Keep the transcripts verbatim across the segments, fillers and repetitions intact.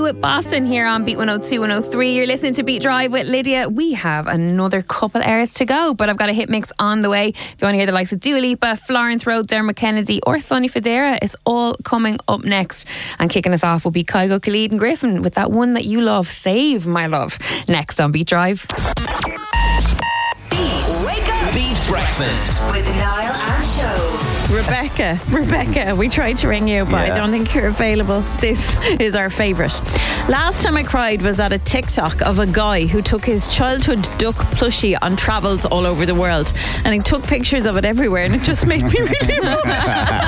with Boston here on Beat one oh two, one oh three. You're listening to Beat Drive with Lydia. We have another couple hours to go, but I've got a hit mix on the way. If you want to hear the likes of Dua Lipa, Florence Road, Dermot Kennedy or Sonny Fodera, it's all coming up next. And kicking us off will be Kygo, Khalid and Griffin with that one that you love, Save My Love. Next on Beat Drive. Beat. Wake up. Beat Breakfast with Niall and Show. Rebecca, Rebecca, we tried to ring you, but yeah. I don't think you're available. This is our favourite. Last time I cried was at a TikTok of a guy who took his childhood duck plushie on travels all over the world, and he took pictures of it everywhere, and it just made me really emotional.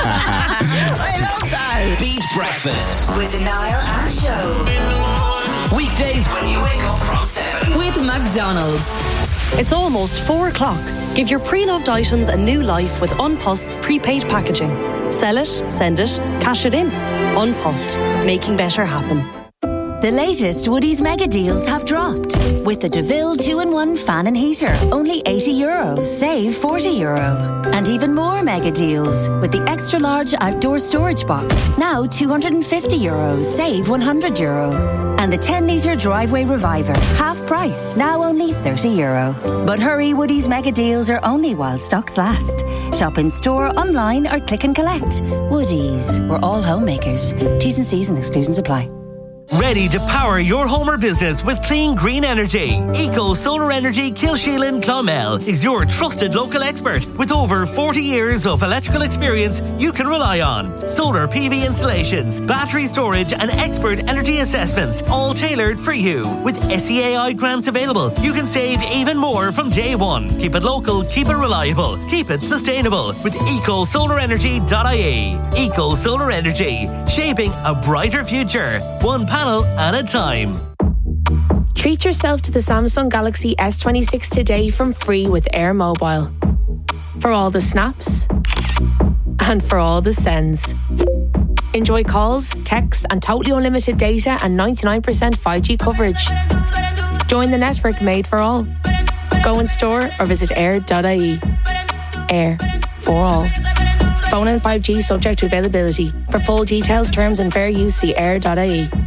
I love that. Beat Breakfast with Niall and Show. Weekdays when you wake up from seven with McDonald's. It's almost four o'clock. Give your pre-loved items a new life with Unpost's prepaid packaging. Sell it, send it, cash it in. Unpost, making better happen. The latest Woodies mega deals have dropped. With the DeVille two in one fan and heater, only eighty euro, save forty euro. And even more mega deals with the extra large outdoor storage box, now two hundred fifty euro, save one hundred euro. And the ten litre driveway reviver, half price, now only thirty euro. But hurry, Woodies mega deals are only while stocks last. Shop in store, online or click and collect. Woodies, we're all homemakers. T's and C's and exclusions apply. Ready to power your home or business with clean green energy? Eco Solar Energy Kilsheelan Clonmel is your trusted local expert with over forty years of electrical experience you can rely on. Solar P V installations, battery storage and expert energy assessments, all tailored for you. With S E A I grants available, you can save even more from day one. Keep it local, keep it reliable, keep it sustainable with eco solar energy dot I E. Eco Solar Energy, shaping a brighter future. One panel at a time. Treat yourself to the Samsung Galaxy S twenty-six today from free with Air Mobile. For all the snaps and for all the sends. Enjoy calls, texts and totally unlimited data and ninety-nine percent five G coverage. Join the network made for all. Go in store or visit air dot I E. Air for all. Phone and five G subject to availability. For full details, terms and fair use, see air dot I E.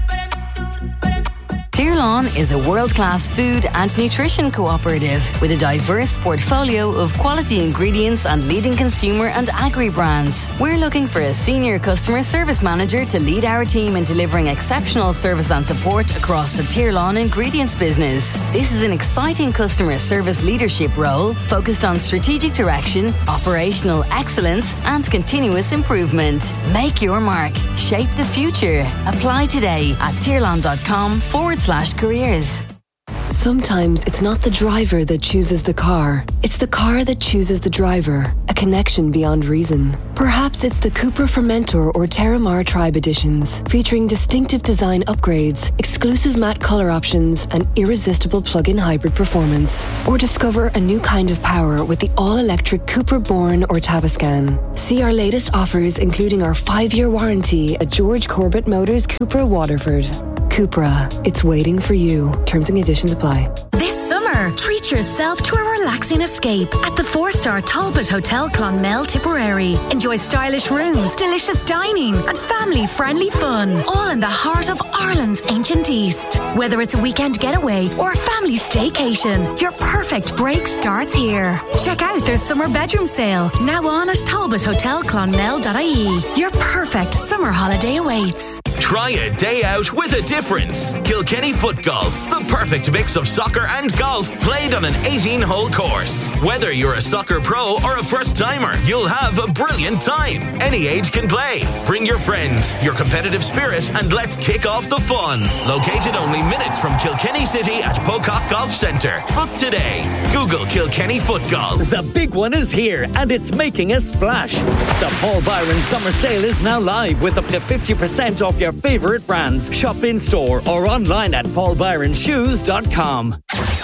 Tirlawn is a world-class food and nutrition cooperative with a diverse portfolio of quality ingredients and leading consumer and agri brands. We're looking for a senior customer service manager to lead our team in delivering exceptional service and support across the Tirlawn ingredients business. This is an exciting customer service leadership role focused on strategic direction, operational excellence and continuous improvement. Make your mark. Shape the future. Apply today at tirlawn.com forward slash slash careers. Sometimes it's not the driver that chooses the car. It's the car that chooses the driver. A connection beyond reason. Perhaps it's the Cupra Fermentor or Terramar Tribe editions, featuring distinctive design upgrades, exclusive matte color options, and irresistible plug-in hybrid performance. Or discover a new kind of power with the all-electric Cupra Born or Tavascan. See our latest offers, including our five-year warranty at George Corbett Motors Cupra Waterford. Cupra, it's waiting for you. Terms and conditions apply. This summer, treat yourself to a relaxing escape at the four-star Talbot Hotel Clonmel, Tipperary. Enjoy stylish rooms, delicious dining and family-friendly fun, all in the heart of Ireland's ancient East. Whether it's a weekend getaway or a family staycation, your perfect break starts here. Check out their summer bedroom sale, now on at talbot hotel clonmel dot I E. Your perfect summer holiday awaits. Try a day out with a difference. Kilkenny Foot Golf, the perfect mix of soccer and golf played on an eighteen-hole course. Whether you're a soccer pro or a first-timer, you'll have a brilliant time. Any age can play. Bring your friends, your competitive spirit, and let's kick off the fun. Located only minutes from Kilkenny City at Pocock Golf Centre. Book today. Google Kilkenny Foot Golf. The big one is here, and it's making a splash. The Paul Byron Summer Sale is now live with up to fifty percent off your favourite brands. Shop in store or online at paul byron shoes dot com.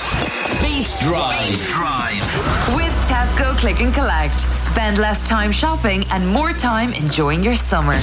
Beat Drive. Drive. With Tesco Click and Collect. Spend less time shopping and more time enjoying your summer.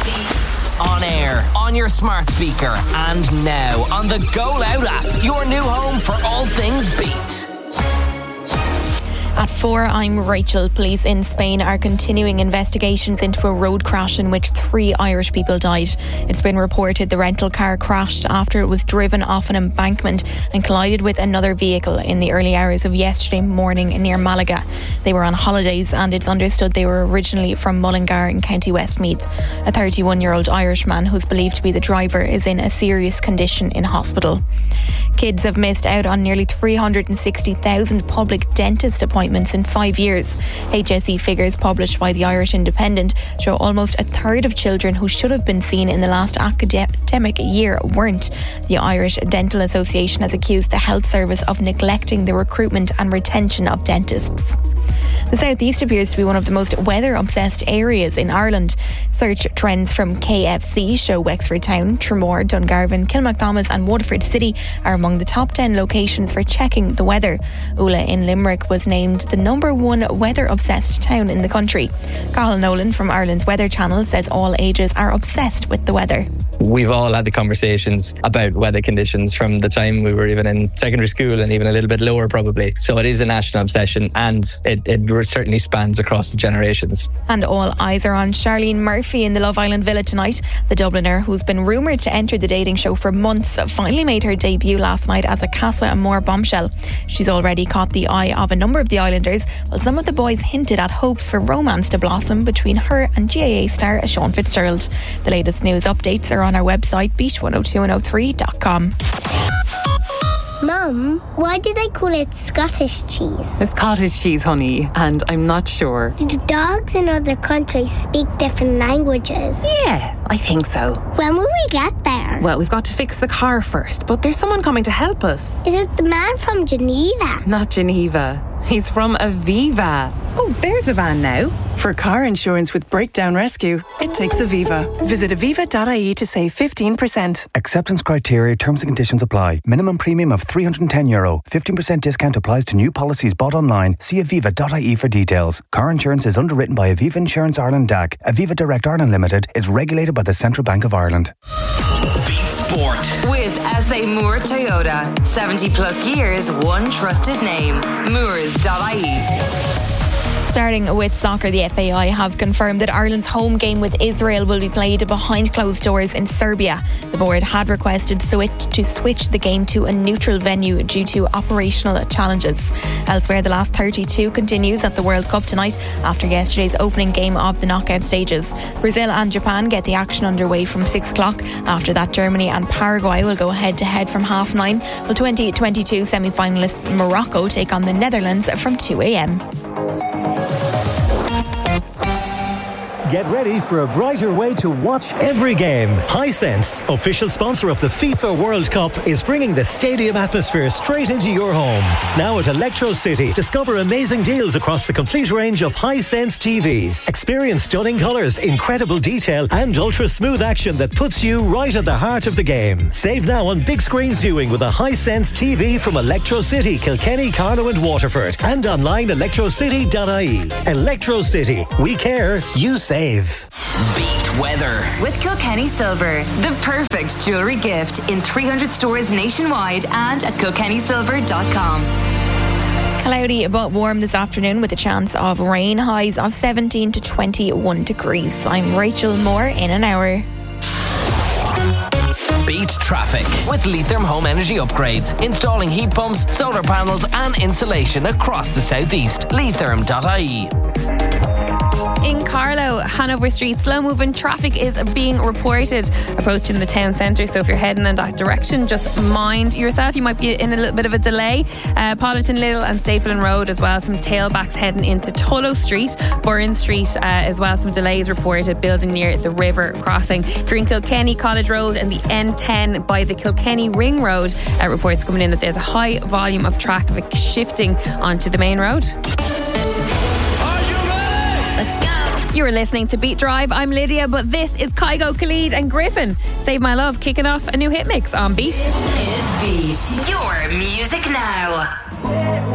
On air, on your smart speaker, and now on the Go Loud app, your new home for all things Beat. At four, I'm Rachel. Police in Spain are continuing investigations into a road crash in which three Irish people died. It's been reported the rental car crashed after it was driven off an embankment and collided with another vehicle in the early hours of yesterday morning near Malaga. They were on holidays and it's understood they were originally from Mullingar in County Westmeath. A thirty-one-year-old Irishman who's believed to be the driver is in a serious condition in hospital. Kids have missed out on nearly three hundred sixty thousand public dentist appointments in five years. H S E figures published by the Irish Independent show almost a third of children who should have been seen in the last academic year weren't. The Irish Dental Association has accused the Health Service of neglecting the recruitment and retention of dentists. The southeast appears to be one of the most weather-obsessed areas in Ireland. Search trends from K F C show Wexford Town, Tramore, Dungarvan, Kilmacthomas and Waterford City are among the top ten locations for checking the weather. Ula in Limerick was named the number one weather-obsessed town in the country. Cathal Nolan from Ireland's Weather Channel says all ages are obsessed with the weather. We've all had the conversations about weather conditions from the time we were even in secondary school and even a little bit lower probably. So it is a national obsession and it, it certainly spans across the generations. And all eyes are on Charlene Murphy in the Love Island villa tonight. The Dubliner, who's been rumoured to enter the dating show for months, finally made her debut last night as a Casa Amor bombshell. She's already caught the eye of a number of the Islanders, while some of the boys hinted at hopes for romance to blossom between her and G A A star Sean Fitzgerald. The latest news updates are on our website, beat one oh two one oh three dot com. Mum, why do they call it Scottish cheese? It's cottage cheese, honey, and I'm not sure. Do dogs in other countries speak different languages? Yeah, I think so. When will we get there? Well, we've got to fix the car first, but there's someone coming to help us. Is it the man from Geneva? Not Geneva. He's from Aviva. Oh, there's the van now. For car insurance with Breakdown Rescue, it takes Aviva. Visit aviva dot I E to save fifteen percent. Acceptance criteria, terms and conditions apply. Minimum premium of three hundred ten euro. fifteen percent discount applies to new policies bought online. See aviva dot I E for details. Car insurance is underwritten by Aviva Insurance Ireland D A C. Aviva Direct Ireland Limited is regulated by the Central Bank of Ireland. Sport. With S A Moore Toyota. seventy plus years, one trusted name. Moores dot I E. Starting with soccer, the F A I have confirmed that Ireland's home game with Israel will be played behind closed doors in Serbia. The board had requested switch to switch the game to a neutral venue due to operational challenges. Elsewhere, the last thirty-two continues at the World Cup tonight after yesterday's opening game of the knockout stages. Brazil and Japan get the action underway from six o'clock. After that, Germany and Paraguay will go head to head from half nine, while twenty twenty-two semi-finalists Morocco take on the Netherlands from two a.m. Get ready for a brighter way to watch every game. Hisense, official sponsor of the FIFA World Cup, is bringing the stadium atmosphere straight into your home. Now at Electro City, discover amazing deals across the complete range of Hisense T Vs. Experience stunning colours, incredible detail and ultra-smooth action that puts you right at the heart of the game. Save now on big screen viewing with a Hisense T V from Electro City, Kilkenny, Carlow and Waterford, and online electro city dot I E. Electro City. We care, you save. Beat weather with Kilkenny Silver, the perfect jewellery gift in three hundred stores nationwide and at kilkenny silver dot com. Cloudy but warm this afternoon with a chance of rain, highs of seventeen to twenty-one degrees. I'm Rachel Moore in an hour. Beat traffic with Leitrim Home Energy Upgrades. Installing heat pumps, solar panels and insulation across the southeast. leitrim dot I E. In Carlow, Hanover Street, slow-moving traffic is being reported approaching the town centre. So if you're heading in that direction, just mind yourself. You might be in a little bit of a delay. Uh, Potterton Little and Stapleton Road as well. Some tailbacks heading into Tullow Street. Burren Street uh, as well. Some delays reported building near the river crossing. If you're in Kilkenny, College Road and the N ten by the Kilkenny Ring Road, uh, reports coming in that there's a high volume of traffic shifting onto the main road. Let's go. You're listening to Beat Drive. I'm Lydia, but this is Kygo, Khalid and Griffin. Save My Love, kicking off a new hit mix on Beat. This is Beat. Your music now.